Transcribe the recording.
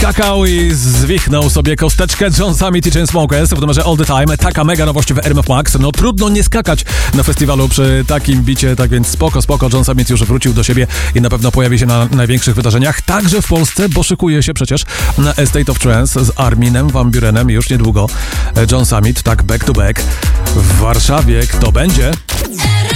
skakał i zwichnął sobie kosteczkę. John Summit i Chainsmokers w numerze All The Time. Taka mega nowość w RMF Max. No trudno nie skakać na festiwalu przy takim bicie, tak więc spoko. John Summit już wrócił do siebie i na pewno pojawi się na największych wydarzeniach, także w Polsce, bo szykuje się przecież na A State of Trance z Arminem Van Burenem już niedługo. John Summit, tak back to back w Warszawie. Kto będzie?